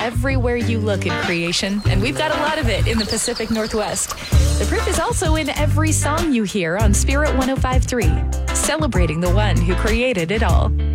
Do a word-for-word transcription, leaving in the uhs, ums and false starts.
everywhere you look in creation, and we've got a lot of it in the Pacific Northwest. The proof is also in every song you hear on Spirit one oh five point three, celebrating the one who created it all.